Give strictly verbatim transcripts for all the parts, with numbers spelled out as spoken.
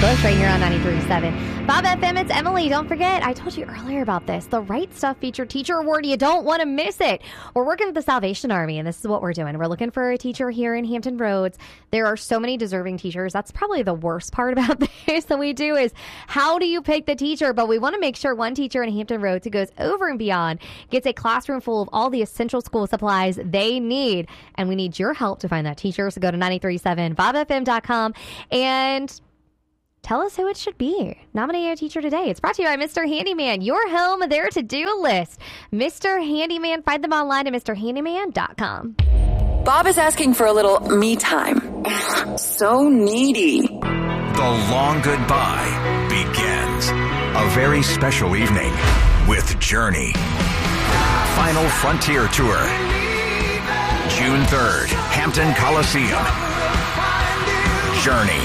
Bush right here on ninety-three point seven. Bob F M, it's Emily. Don't forget, I told you earlier about this. The Right Stuff Featured Teacher Award. You don't want to miss it. We're working with the Salvation Army, and this is what we're doing. We're looking for a teacher here in Hampton Roads. There are so many deserving teachers. That's probably the worst part about this that we do is how do you pick the teacher? But we want to make sure one teacher in Hampton Roads who goes over and beyond gets a classroom full of all the essential school supplies they need. And we need your help to find that teacher. So go to ninety-three point seven bob f m dot com and tell us who it should be. Nominate a teacher today. It's brought to you by Mister Handyman, your home, their to-do list. Mister Handyman, find them online at mister handyman dot com. Bob is asking for a little me time. So needy. The long goodbye begins. A very special evening with Journey. Final Frontier Tour. June third, Hampton Coliseum. Journey.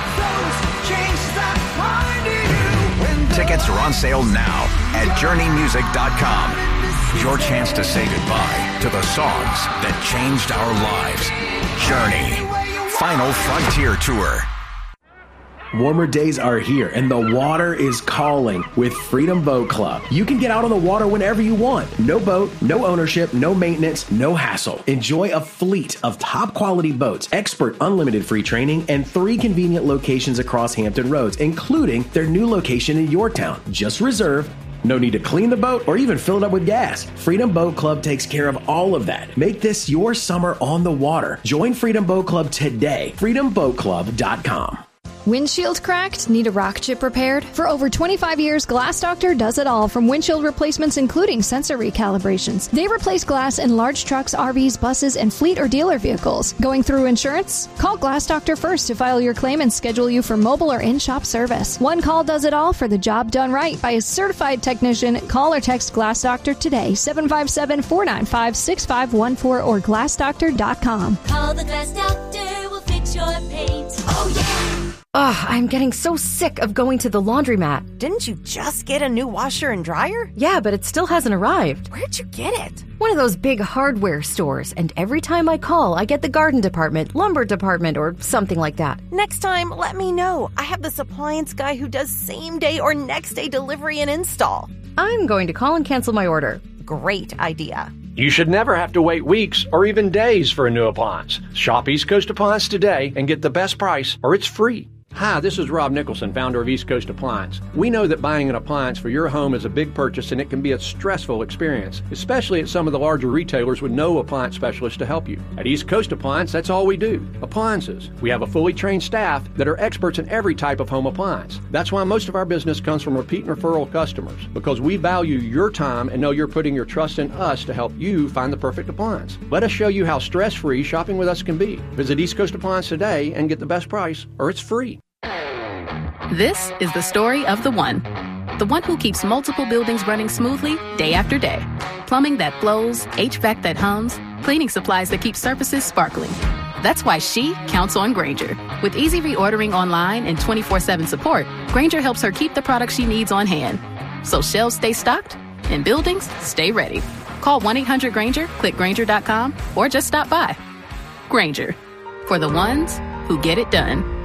Tickets are on sale now at journey music dot com. Your chance to say goodbye to the songs that changed our lives. Journey. Final Frontier Tour. Warmer days are here, and the water is calling with Freedom Boat Club. You can get out on the water whenever you want. No boat, no ownership, no maintenance, no hassle. Enjoy a fleet of top-quality boats, expert unlimited free training, and three convenient locations across Hampton Roads, including their new location in Yorktown. Just reserve. No need to clean the boat or even fill it up with gas. Freedom Boat Club takes care of all of that. Make this your summer on the water. Join Freedom Boat Club today. freedom boat club dot com. Windshield cracked? Need a rock chip repaired? For over twenty-five years, Glass Doctor does it all, from windshield replacements including sensor recalibrations. They replace glass in large trucks, R Vs, buses, and fleet or dealer vehicles. Going through insurance? Call Glass Doctor first to file your claim and schedule you for mobile or in-shop service. One call does it all for the job done right by a certified technician. Call or text Glass Doctor today, seven five seven, four nine five, six five one four or glass doctor dot com. Call the Glass Doctor, we'll fix your paint. Oh, yeah! Ugh, I'm getting so sick of going to the laundromat. Didn't you just get a new washer and dryer? Yeah, but it still hasn't arrived. Where'd you get it? One of those big hardware stores, and every time I call, I get the garden department, lumber department, or something like that. Next time, let me know. I have this appliance guy who does same-day or next-day delivery and install. I'm going to call and cancel my order. Great idea. You should never have to wait weeks or even days for a new appliance. Shop East Coast Appliance today and get the best price, or it's free. Hi, this is Rob Nicholson, founder of East Coast Appliance. We know that buying an appliance for your home is a big purchase and it can be a stressful experience, especially at some of the larger retailers with no appliance specialist to help you. At East Coast Appliance, that's all we do, appliances. We have a fully trained staff that are experts in every type of home appliance. That's why most of our business comes from repeat and referral customers, because we value your time and know you're putting your trust in us to help you find the perfect appliance. Let us show you how stress-free shopping with us can be. Visit East Coast Appliance today and get the best price, or it's free. This is the story of the one. The one who keeps multiple buildings running smoothly day after day. Plumbing that flows, H V A C that hums, cleaning supplies that keep surfaces sparkling. That's why she counts on Grainger. With easy reordering online and twenty-four seven support, Grainger helps her keep the products she needs on hand. So shelves stay stocked and buildings stay ready. Call one eight hundred Grainger, click Grainger dot com, or just stop by. Grainger, for the ones who get it done.